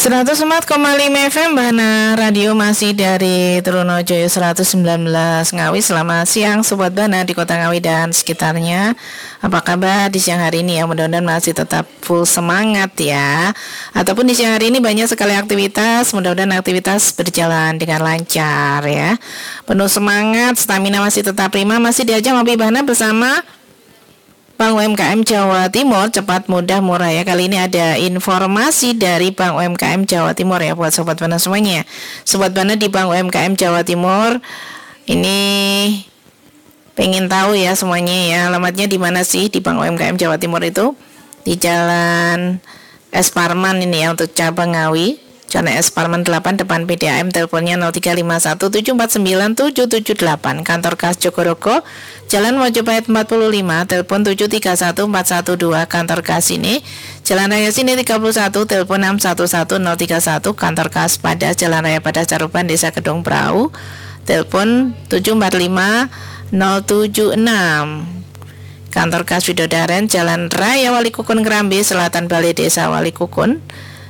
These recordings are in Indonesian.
104,5 FM Bahana Radio masih dari Trunojoyo 119 Ngawi. Selamat siang Sobat Bahana di Kota Ngawi dan sekitarnya. Apa kabar di siang hari ini ya? Mudah-mudahan masih tetap full semangat ya. Ataupun di siang hari ini banyak sekali aktivitas. Mudah-mudahan aktivitas berjalan dengan lancar ya. Penuh semangat, stamina masih tetap prima. Masih diajak ngopi Bahana bersama Bank UMKM Jawa Timur, cepat, mudah, murah ya. Kali ini ada informasi dari Bank UMKM Jawa Timur ya buat Sobat Bana semuanya. Sobat Bana di Bank UMKM Jawa Timur ini pengen tahu ya semuanya ya, alamatnya di mana sih di Bank UMKM Jawa Timur itu? Di Jalan S. Parman ini ya untuk cabang Ngawi. Jalan S. Parman 8 depan PDAM, teleponnya 0351749778. Kantor Kas Jogorogo, Jalan Mojopahit 45, telepon 731412. Kantor Kas ini, Jalan Raya Sini 31, telepon 611031. Kantor Kas Padas, Jalan Raya Padas Caruban, Desa Kedung Prau, telepon 745076. Kantor Kas Widodaren, Jalan Raya Wali Kukun Kerambi, Selatan Balai Desa Wali Kukun,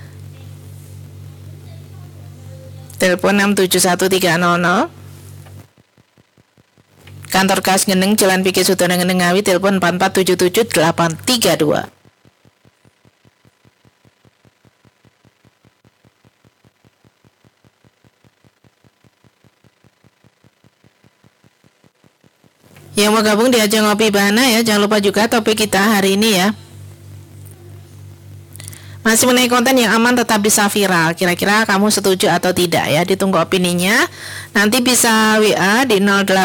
telepon 671300. Kantor Kas Ngeneng, Jalan Piki Sutono Ngeneng Ngawi, telepon 4477832. Yang mau gabung diajak ngopi Bahana ya, jangan lupa juga topik kita hari ini ya. Masih mengenai konten yang aman tetap bisa viral. Kira-kira kamu setuju atau tidak ya? Ditunggu opininya. Nanti bisa WA di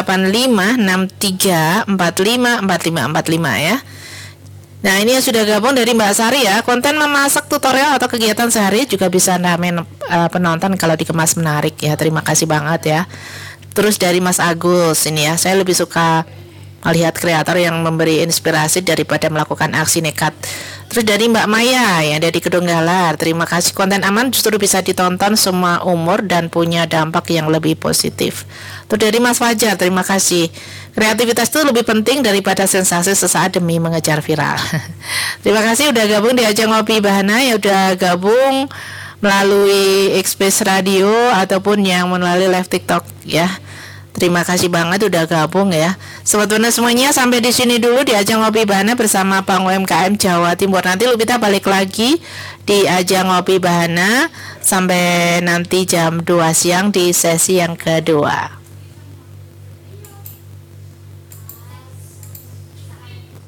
085634545455 ya. Nah ini yang sudah gabung dari Mbak Sari ya. Konten memasak, tutorial atau kegiatan sehari juga bisa namen penonton kalau dikemas menarik ya. Terima kasih banget ya. Terus dari Mas Agus ini ya, saya lebih suka melihat kreator yang memberi inspirasi daripada melakukan aksi nekat. Terus dari Mbak Maya yang dari Kedunggalar, terima kasih, konten aman justru bisa ditonton semua umur dan punya dampak yang lebih positif. Terus dari Mas Fajar, terima kasih, kreativitas itu lebih penting daripada sensasi sesaat demi mengejar viral. Terima kasih udah gabung diajak ngopi Bahana, ya udah gabung melalui Express Radio ataupun yang melalui live TikTok ya. Terima kasih banget udah gabung ya. Sobat Bana semuanya, sampai di sini dulu diajak ngopi Bahana bersama Bank UMKM Jawa Timur. Nanti kita balik lagi di ajang ngopi Bahana sampai nanti jam 2 siang di sesi yang kedua.